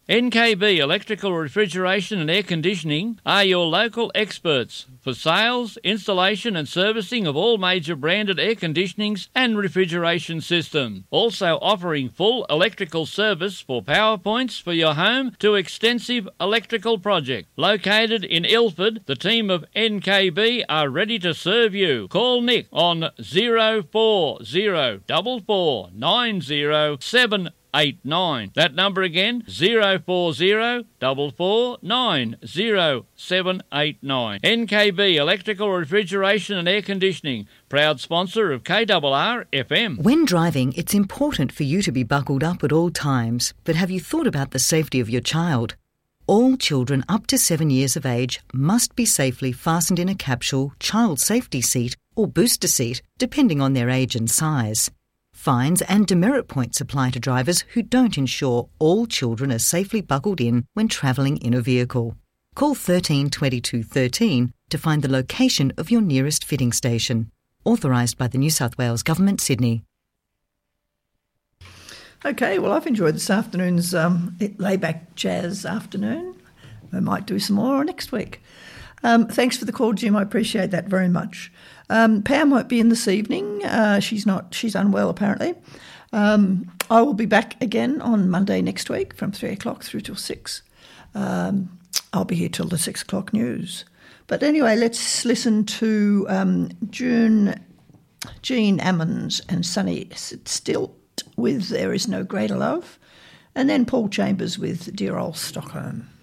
NKB Electrical, Refrigeration and Air Conditioning are your local experts for sales, installation and servicing of all major branded air conditionings and refrigeration systems. Also offering full electrical service for power points for your home to extensive electrical project. Located in Ilford, the team of NKB are ready to serve you. Call Nick on 0404490789. That number again, 0404490789. NKB Electrical, Refrigeration and Air Conditioning, proud sponsor of KRR FM. When driving, it's important for you to be buckled up at all times, but have you thought about the safety of your child? All children up to 7 years of age must be safely fastened in a capsule, child safety seat or booster seat, depending on their age and size. Fines and demerit points apply to drivers who don't ensure all children are safely buckled in when travelling in a vehicle. Call 13 22 13 to find the location of your nearest fitting station. Authorised by the New South Wales Government, Sydney. Okay, well, I've enjoyed this afternoon's layback jazz afternoon. I might do some more next week. Thanks for the call, Jim. I appreciate that very much. Pam won't be in this evening. She's unwell apparently. I will be back again on Monday next week from 3 o'clock through till 6. I'll be here till the 6 o'clock news. But anyway, let's listen to Jean Ammons and Sonny Stilt with There Is No Greater Love, and then Paul Chambers with Dear Old Stockholm.